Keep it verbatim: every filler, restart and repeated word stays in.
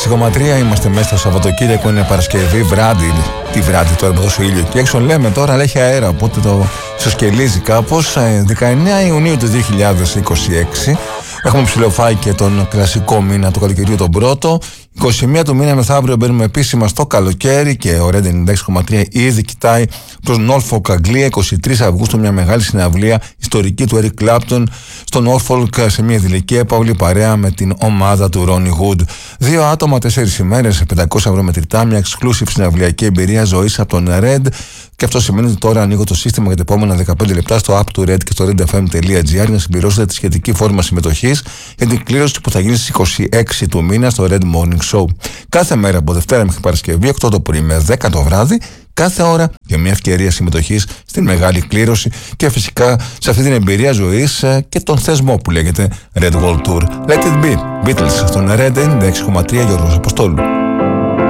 έξι κόμμα τρία, είμαστε μέσα στο Σαββατοκύριακο, είναι Παρασκευή, βράδυ. Τι βράδυ τώρα με τόσο ήλιο και έξω λέμε τώρα, αλλά έχει αέρα, οπότε το ισοσκελίζει κάπως. δεκαεννέα Ιουνίου του δύο χιλιάδες είκοσι έξι. Έχουμε ψηλοφάει και τον κλασικό μήνα του καλοκαιριού, τον πρώτο. είκοσι μία του μήνα μεθαύριο μπαίνουμε επίσημα στο καλοκαίρι και ο Red ενενήντα έξι κόμμα τρία ήδη κοιτάει προς Norfolk, Αγγλία. είκοσι τρεις Αυγούστου, μια μεγάλη συναυλία ιστορική του Eric Clapton στο Norfolk, σε μια ειδηλική έπαυλη παρέα με την ομάδα του Ronnie Wood. Δύο άτομα, τέσσερις ημέρες, πεντακόσια ευρώ μετρητά, μια exclusive συναυλιακή εμπειρία ζωής από τον Red. Και αυτό σημαίνει ότι τώρα ανοίγω το σύστημα για τα επόμενα δεκαπέντε λεπτά στο app του Red και στο redfm.gr να συμπληρώσετε τη σχετική φόρμα συμμετοχής για την κλήρωση που θα γίνει στις είκοσι έξι του μήνα στο Red Morning Show. Κάθε μέρα από Δευτέρα μέχρι Παρασκευή, οκτώ το πρωί με δέκα το βράδυ, κάθε ώρα για μια ευκαιρία συμμετοχής στην μεγάλη κλήρωση και φυσικά σε αυτή την εμπειρία ζωής και τον θεσμό που λέγεται Red World Tour. Let it be, Beatles στον Red ενενήντα έξι κόμμα τρία, Γιώργος Αποστόλου.